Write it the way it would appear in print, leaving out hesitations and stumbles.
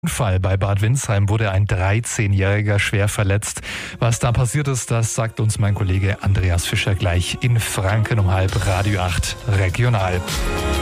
Unfall bei Bad Windsheim wurde ein 13-Jähriger schwer verletzt. Was da passiert ist, das sagt uns mein Kollege Andreas Fischer gleich in Franken um 7:30 Radio 8 Regional.